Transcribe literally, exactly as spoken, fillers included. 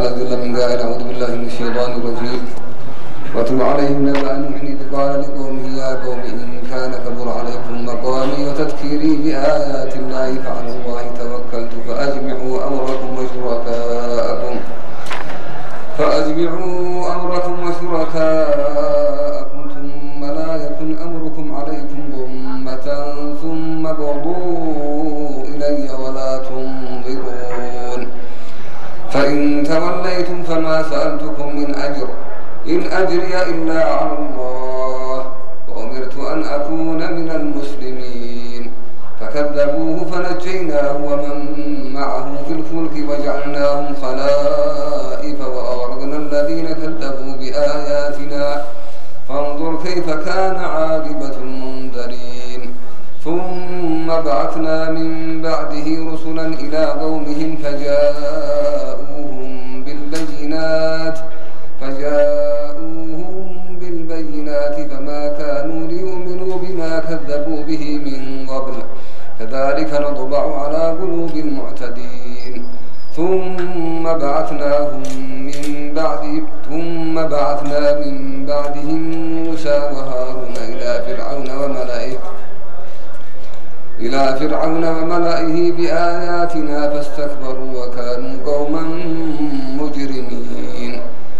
تعالى جل من قائل أعوذ بالله من الشيطان الرجيم واتل عليهم نبأ نوح إذ قال لقومه يا قوم إن كان كبر عليكم مقامي وتذكيري بآيات الله فعلى الله توكلت فأجمعوا أمركم وشركاءكم فأجمعوا أمركم وشركاءكم ثم لا يكن أمركم عليكم غمة ثم اقضوا إلي ولا تنظرون فإن توليتم فما سألتكم من أجر إن أجري إلا على الله وأمرت أن أكون من المسلمين فكذبوه فنجيناه ومن معه في الفلك وجعلناهم خلائف وأغرقنا الذين كذبوا بآياتنا فانظر كيف كان عاقبة المنذرين ثم بعثنا من بعده رسلا إلى قومهم فجاءوهم بالبينات فجاءوهم بالبينات فما كانوا ليؤمنوا بما كذبوا به من قبل كذلك نطبع على قلوب المعتدين ثم بعثناهم من بعد ثم بعثنا من بعدهم موسى وهارون إلى فرعون وملئه إلى فرعون وملئه بآياتنا فاستكبروا وكانوا قوما مجرمين